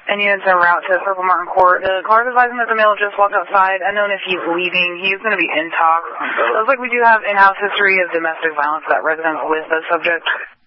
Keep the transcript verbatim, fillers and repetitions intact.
and units en route to Purple Martin Court. The car is advising that the male just walked outside. Unknown if he's leaving. He is going to be in talk. Looks like we do have in-house history of domestic violence that residents with the subject.